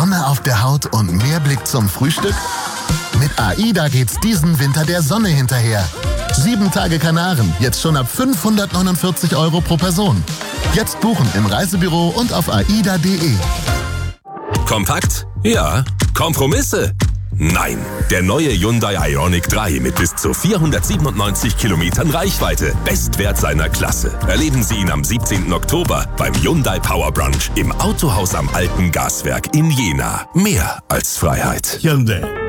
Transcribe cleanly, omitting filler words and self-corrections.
Sonne auf der Haut und mehr Blick zum Frühstück? Mit AIDA geht's diesen Winter der Sonne hinterher. 7 Tage Kanaren, jetzt schon ab 549 € pro Person. Jetzt buchen im Reisebüro und auf aida.de. Kompakt? Ja. Kompromisse? Nein. Der neue Hyundai Ioniq 3 mit bis zu 497 Kilometern Reichweite. Bestwert seiner Klasse. Erleben Sie ihn am 17. Oktober beim Hyundai Power Brunch im Autohaus am Alten Gaswerk in Jena. Mehr als Freiheit. Hyundai.